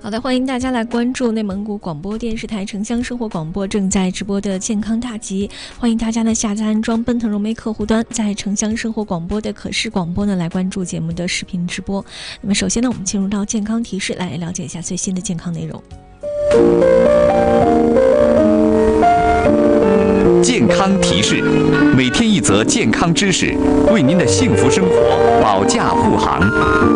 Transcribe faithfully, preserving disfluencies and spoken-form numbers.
好的，欢迎大家来关注内蒙古广播电视台城乡生活广播正在直播的健康大集。欢迎大家呢下载安装奔腾融媒客户端，在城乡生活广播的可视广播呢来关注节目的视频直播。那么首先呢，我们进入到健康提示，来了解一下最新的健康内容。 健康提示，每天一则健康知识，为您的幸福生活保驾护航。